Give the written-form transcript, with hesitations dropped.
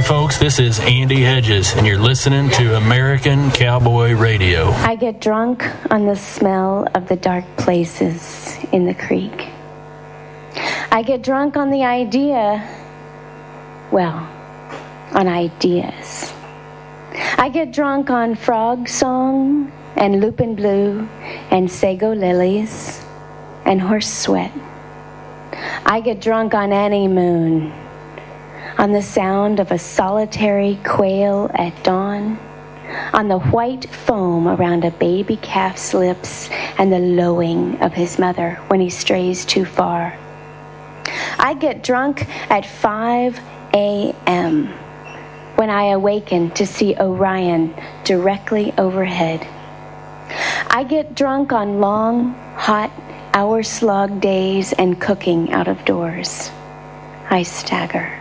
Howdy, folks. This is Andy Hedges, and you're listening to American Cowboy Radio. I get drunk on the smell of the dark places in the creek. I get drunk on the idea, on ideas. I get drunk on frog song and lupin blue and sago lilies and horse sweat. I get drunk on any moon, on the sound of a solitary quail at dawn, on the white foam around a baby calf's lips and the lowing of his mother when he strays too far. I get drunk at 5 a.m. when I awaken to see Orion directly overhead. I get drunk on long, hot, hour-slog days and cooking out of doors. I stagger.